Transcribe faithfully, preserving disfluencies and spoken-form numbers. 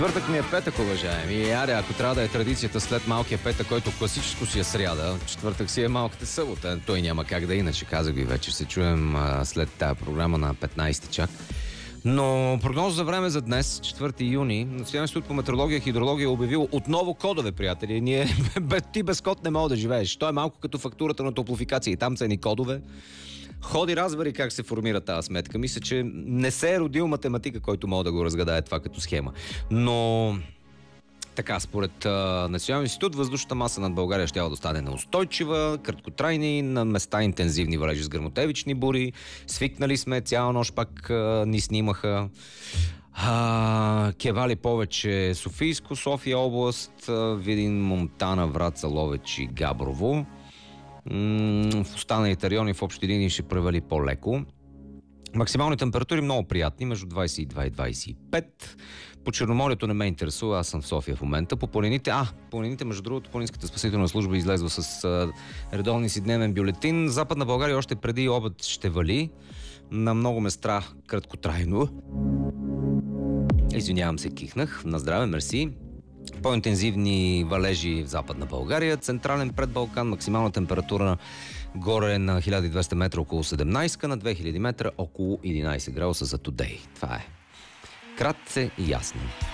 Четвъртък ми е петък, уважаеми. И аре, ако трябва да е традицията след малкия петък, който класическо си е сряда, четвъртък си е малката събота. Той няма как да е иначе, казах ви вече. Се чуем а, след тази програма на петнайсети чак. Но прогноза за време за днес, четвърти юни, Националният институт по метеорология и хидрология е обявил отново кодове, приятели. Ние, ти без код не мога да живееш. Той е малко като фактурата на топлофикация. И там са ни кодове. Ходи разбери как се формира тази сметка. Мисля, че не се е родил математика, който мога да го разгадае това като схема. Но така, според а, Националния институт, въздушната маса над България ще да остане неустойчива, краткотрайни, на места интензивни валежи с гръмотевични бури. Свикнали сме, цяла нощ пак а, ни снимаха. А, кевали повече Софийско, София област, а, Видин, Монтана, Враца, Ловеч и Габрово. В останалите райони в общи линии ще превали по-леко. Максимални температури много приятни, между двайсет и два и двайсет и пет. По Черноморието не ме интересува, аз съм в София в момента. По планините, а, по планините, между другото, Планинската спасителна служба излезва с а, редовни си дневен бюлетин. Западна България още преди обед ще вали. На много места краткотрайно. Извинявам се, кихнах. На здраве, мерси. По-интензивни валежи в Западна България, централен предбалкан, максимална температура горе на хиляда и двеста метра около седемнайсет, на две хиляди метра около единайсет градуса за today. Това е. Кратце и ясно.